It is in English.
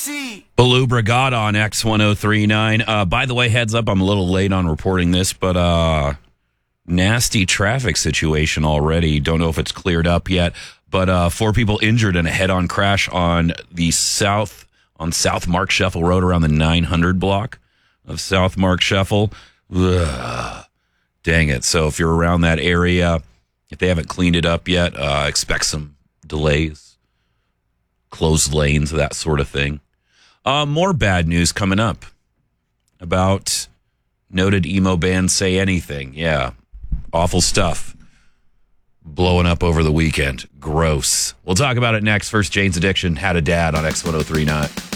Baloo Brigada on X1039. By the way, heads up, I'm a little late on reporting this, but nasty traffic situation already. Don't know if it's cleared up yet, but 4 people injured in a head-on crash on South Mark Scheffel Road around the 900 block of South Mark Scheffel. Ugh. Dang it. So if you're around that area, if they haven't cleaned it up yet, expect some delays, closed lanes, that sort of thing. More bad news coming up about noted emo band Say Anything. Yeah, awful stuff blowing up over the weekend. Gross. We'll talk about it next. First, Jane's Addiction, Had a Dad on X1039.